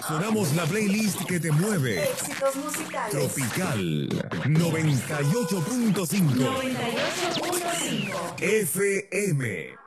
Sonamos la playlist que te mueve. Éxitos musicales. Tropical 98.5 98.5 FM.